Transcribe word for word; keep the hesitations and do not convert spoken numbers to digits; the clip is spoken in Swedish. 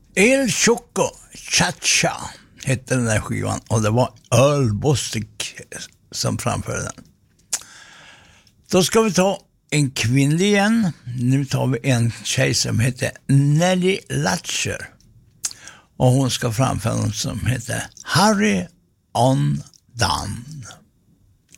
El Choco Cha-Cha hette den där skivan, och det var Earl Bostic som framförde den. Då ska vi ta en kvinnlig igen. Nu tar vi en tjej som heter Nelly Latcher, och hon ska framföra något som heter Hurry On Down.